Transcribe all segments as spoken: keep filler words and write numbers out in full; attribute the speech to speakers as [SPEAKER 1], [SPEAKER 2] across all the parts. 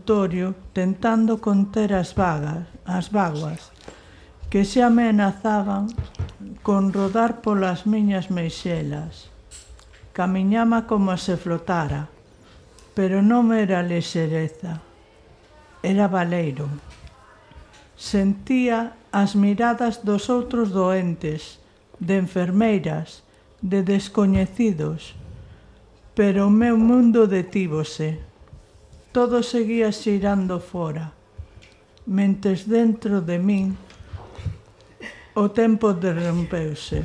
[SPEAKER 1] consultorio tentando conter as vagas, as vaguas, que xa me amenazaban con rodar polas miñas meixelas. Camiñaba como se flotara, pero non era lexereza, era baleiro. Sentía as miradas dos outros doentes, de enfermeiras, de descoñecidos, pero o meu mundo detívose. Todo seguía xirando fora, mentres dentro de min o tempo derrompeuse.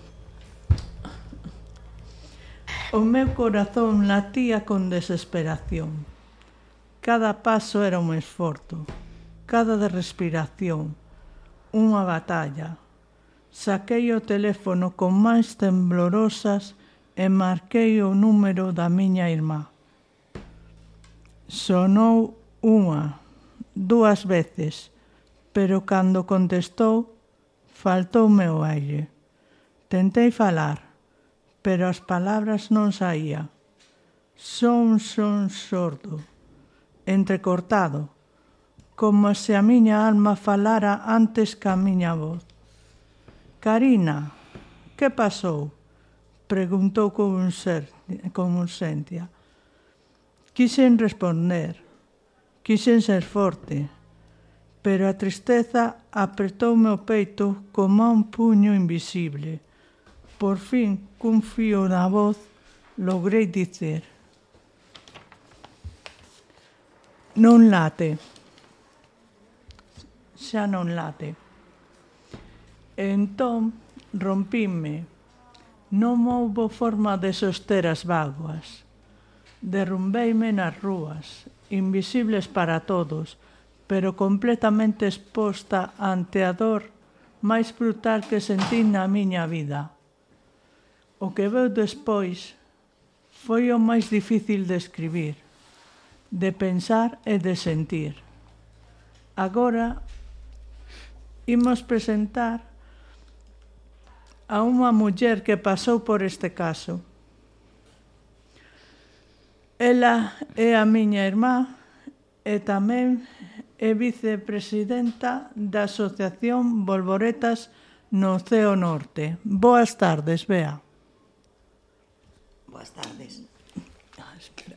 [SPEAKER 1] O meu corazón latía con desesperación. Cada paso era un esforzo, cada respiración, unha batalla. Saquei o teléfono con mans temblorosas e marquei o número da miña irmá. Sonou unha, dúas veces, pero cando contestou, faltoume o aire. Tentei falar, pero as palabras non saía. Son, son sordo, entrecortado, como se a miña alma falara antes que a miña voz. Carina, que pasou? Preguntou con urxencia. Quixen responder, quixen ser forte, pero a tristeza apretoume o peito como un puño invisible. Por fin, cun fío na voz, logrei dicer: non late. Xa non late. E entón rompíme. Non houbo forma de soster as vaguas. Derrumbeime nas rúas, invisibles para todos, pero completamente exposta ante a dor máis brutal que sentí na miña vida. O que veu despois foi o máis difícil de escribir, de pensar e de sentir. Agora imos presentar a unha muller que pasou por este caso. Ela é a miña irmá e tamén é vicepresidenta da Asociación Bolboretas no Ceo Norte. Boas tardes, Bea.
[SPEAKER 2] Boas tardes.
[SPEAKER 1] Ah, espera.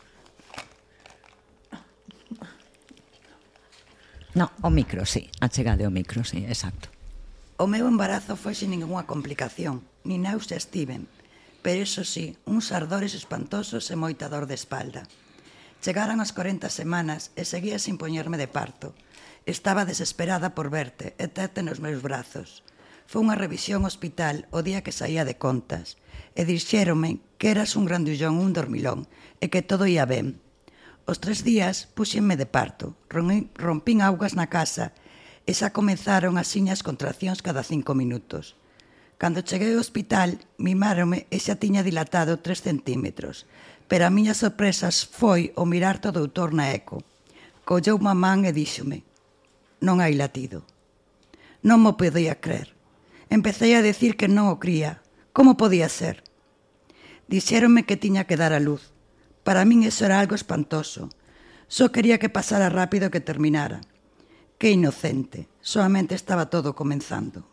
[SPEAKER 3] No, o micro, sí. A chegade o micro, sí, exacto.
[SPEAKER 2] O meu embarazo foi sin ninguna complicación, ni náuseas tiven, pero iso sí, uns ardores espantosos e moita dor de espalda. Chegaran as corenta semanas e seguía sin poñerme de parto. Estaba desesperada por verte e terte nos meus brazos. Foi unha revisión hospital o día que saía de contas e dixéronme que eras un grandullón, un dormilón e que todo ia ben. Os tres días puxenme de parto, rompín augas na casa e xa comenzaron as siñas contraccións cada cinco minutos. Cando cheguei ao hospital, mimáronme e xa tiña dilatado tres centímetros, pero a miña sorpresa foi o mirar to doutor na eco. Colleu má man e díxome: non hai latido. Non mo podía crer. Empecei a decir que non o cría. Como podía ser? Dixéronme que tiña que dar a luz. Para min eso era algo espantoso. Só quería que pasara rápido e que terminara. Que inocente. Solamente estaba todo comenzando.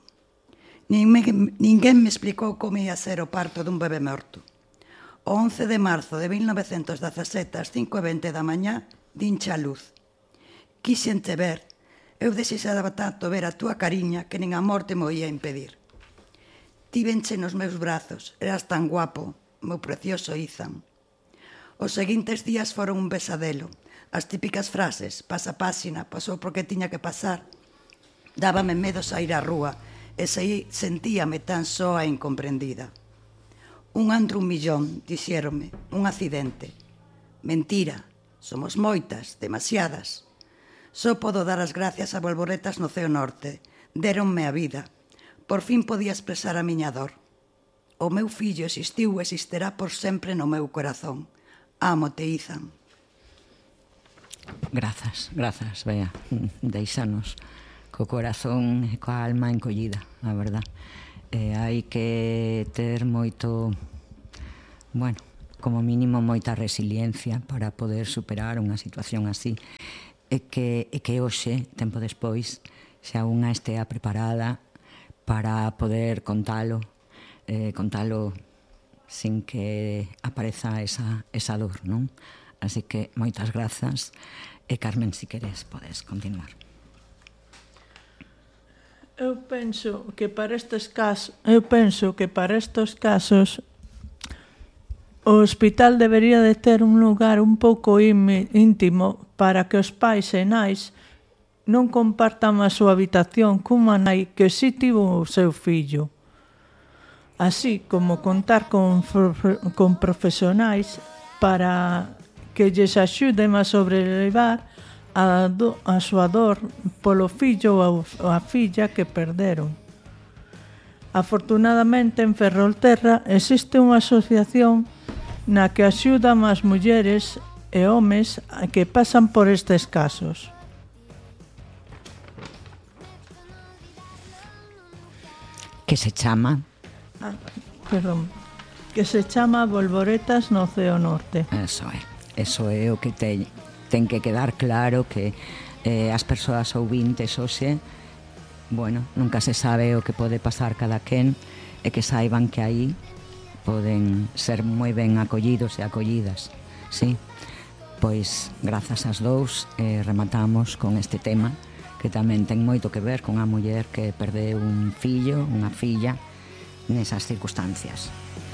[SPEAKER 2] Ninguén me explicou como ia ser o parto dun bebé morto. O once de marzo de mil novecentos dezasete ás cinco e vinte da mañá dincha a luz. Quixente ver. Eu desexaba tanto ver a túa cariña que nin a morte mo ia impedir. Tívenche nos meus brazos, eras tan guapo, meu precioso Izan. Os seguintes días foron un pesadelo. As típicas frases, pasa páxina, pasou porque tiña que pasar. Dábame medo sair á rúa e sentíame tan soa e incomprendida. Un andro un millón, dixéronme, un accidente. Mentira, somos moitas, demasiadas. Só podo dar as gracias a Bolboretas no Ceo Norte. Déronme a vida. Por fin podía expresar a miña dor. O meu fillo existiu e existirá por sempre no meu corazón. Ámote, Izan.
[SPEAKER 3] Grazas, grazas, Bea. Deixanos co corazón e coa alma encollida, a verdad. Eh, hai que ter moito, bueno, como mínimo moita resiliencia para poder superar unha situación así, e que, e que hoxe, tempo despois, xa unha estea preparada para poder contalo, eh, contalo sin que apareza esa, esa dor, non? Así que moitas grazas, e Carmen, si queres, podes continuar.
[SPEAKER 1] Eu penso que para estes casos, eu penso que para estes casos o hospital debería de ter un lugar un pouco íntimo para que os pais e nais non compartan a súa habitación cunha nai que si tivo o seu fillo. Así como contar con, con profesionais para que lles axuden a sobrelevar A, do, a súa dor polo fillo ou a filla que perderon. Afortunadamente, en Ferrolterra existe unha asociación na que axudan as mulleres e homes que pasan por estes casos.
[SPEAKER 3] Que se chama?
[SPEAKER 1] Ah, perdón. Que se chama Volvoretas no Ceo Norte.
[SPEAKER 3] Eso é. Eso é o que teñe. Ten que quedar claro que eh, as persoas ouvintes hoxe, bueno, nunca se sabe o que pode pasar cada quen, e que saiban que aí poden ser moi ben acollidos e acollidas, sí? Pois, grazas ás dous, eh, rematamos con este tema, que tamén ten moito que ver con a muller que perdeu un fillo, unha filla, nesas circunstancias.